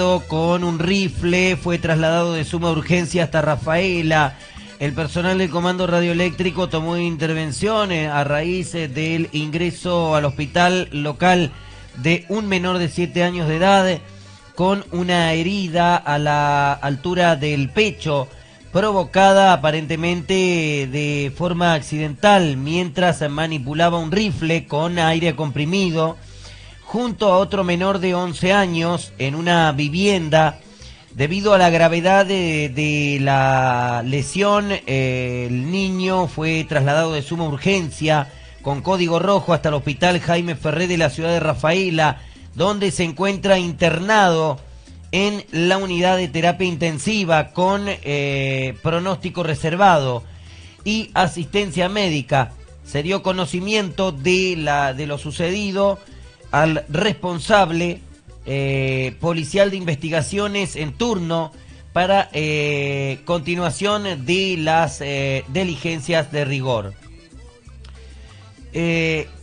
con un rifle, fue trasladado de suma urgencia hasta Rafaela. El personal del Comando Radioeléctrico tomó intervenciones a raíz del ingreso al hospital local de un menor de 7 años de edad con una herida a la altura del pecho, provocada aparentemente de forma accidental mientras manipulaba un rifle con aire comprimido junto a otro menor de 11 años en una vivienda. Debido a la gravedad de la lesión, el niño fue trasladado de suma urgencia con código rojo hasta el hospital Jaime Ferré de la ciudad de Rafaela, donde se encuentra internado en la unidad de terapia intensiva con pronóstico reservado y asistencia médica. Se dio conocimiento de lo sucedido al responsable policial de investigaciones en turno para continuación de las diligencias de rigor.